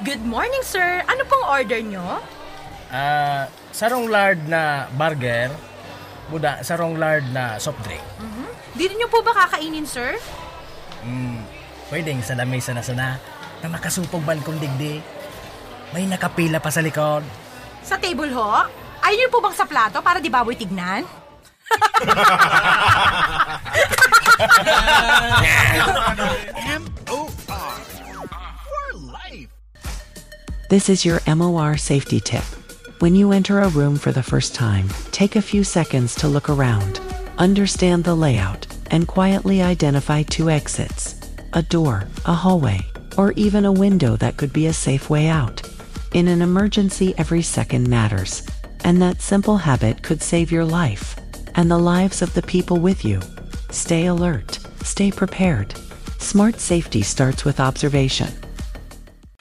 Good morning, sir. Ano pong order nyo? Sarong lard na burger, buda sarong lard na soft drink. Dito nyo po ba kakainin, sir? Pwedeng sa lamesa na sana na makasupog ban kong digdi. May nakapila pa sa likod. Sa table ho? Ayaw nyo po bang sa plato para di baboy tignan? MOR for life. This is your MOR safety tip. When you enter a room for the first time, take a few seconds to look around, understand the layout, and quietly identify two exits: a door, a hallway, or even a window that could be a safe way out. In an emergency, every second matters, and that simple habit could save your life and the lives of the people with you. Stay alert, stay prepared. Smart safety starts with observation.